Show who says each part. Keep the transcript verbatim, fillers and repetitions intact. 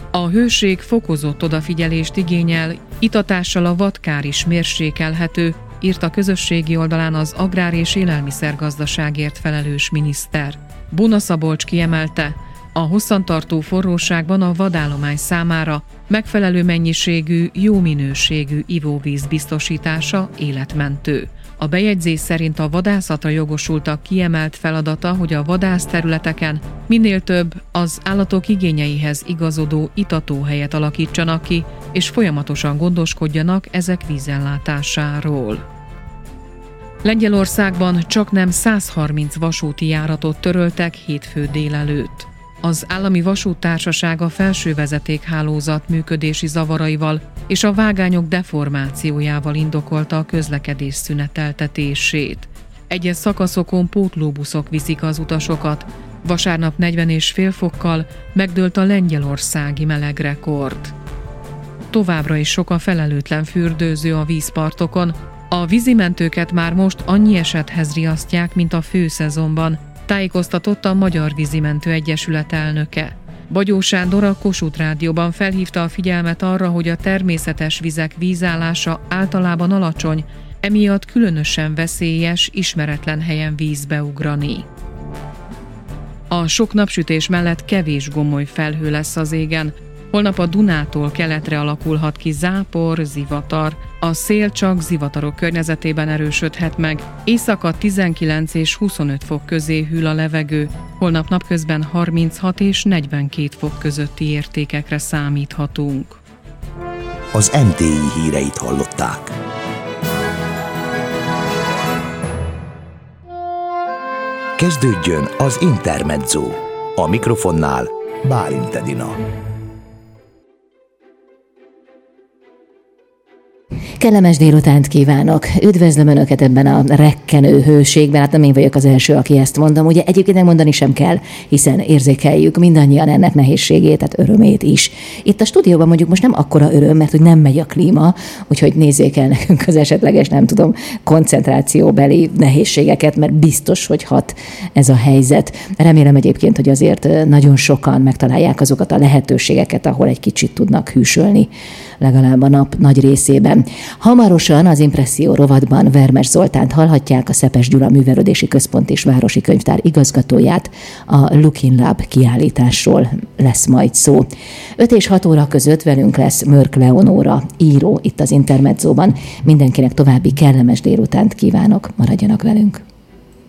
Speaker 1: A hőség fokozott odafigyelést igényel, itatással a vadkár is mérsékelhető, írt a közösségi oldalán az agrár- és élelmiszergazdaságért felelős miniszter. Buna Szabolcs kiemelte, a hosszantartó forróságban a vadállomány számára megfelelő mennyiségű, jó minőségű ivóvíz biztosítása életmentő. A bejegyzés szerint a vadászatra jogosultak kiemelt feladata, hogy a vadászterületeken minél több az állatok igényeihez igazodó itatóhelyet alakítsanak ki, és folyamatosan gondoskodjanak ezek vízellátásáról. Lengyelországban csaknem száz harminc vasúti járatot töröltek hétfő délelőtt. Az állami vasúttársaság a felső vezetékhálózat működési zavaraival és a vágányok deformációjával indokolta a közlekedés szüneteltetését. Egyes szakaszokon pótlóbuszok viszik az utasokat. Vasárnap negyven és fél fokkal megdőlt a lengyelországi melegrekord. Továbbra is sok a felelőtlen fürdőző a vízpartokon. A vízimentőket már most annyi esethez riasztják, mint a főszezonban, tájékoztatott a Magyar Vízimentő Egyesület elnöke. Bagyó Sándor a Kossuth Rádióban felhívta a figyelmet arra, hogy a természetes vizek vízállása általában alacsony, emiatt különösen veszélyes ismeretlen helyen vízbe ugrani. A sok napsütés mellett kevés gomoly felhő lesz az égen. Holnap a Dunától keletre alakulhat ki zápor, zivatar. A szél csak zivatarok környezetében erősödhet meg. Éjszaka tizenkilenc és huszonöt fok közé hűl a levegő. Holnap napközben harminchat és negyvenkét fok közötti értékekre számíthatunk.
Speaker 2: Az em té i híreit hallották. Kezdődjön az Intermezzo. A mikrofonnál Bálint Edina.
Speaker 3: Kellemes délutánt kívánok! Üdvözlöm Önöket ebben a rekkenő hőségben. Hát nem én vagyok az első, aki ezt mondom. Ugye egyébként mondani sem kell, hiszen érzékeljük mindannyian ennek nehézségét, tehát örömét is. Itt a stúdióban mondjuk most nem akkora öröm, mert hogy nem megy a klíma, úgyhogy nézzék el nekünk az esetleges, nem tudom, koncentrációbeli nehézségeket, mert biztos, hogy hat ez a helyzet. Remélem egyébként, hogy azért nagyon sokan megtalálják azokat a lehetőségeket, ahol egy kicsit tudnak hűsölni, legalább a nap nagy részében. Hamarosan az Impresszió rovatban Vermes Zoltánt hallhatják, a Szepes Gyula Művelődési Központ és Városi Könyvtár igazgatóját. A Looking Lab kiállításról lesz majd szó. öt és hat óra között velünk lesz Mörk Leonóra, író itt az Intermezzóban. Mindenkinek további kellemes délutánt kívánok, maradjanak velünk.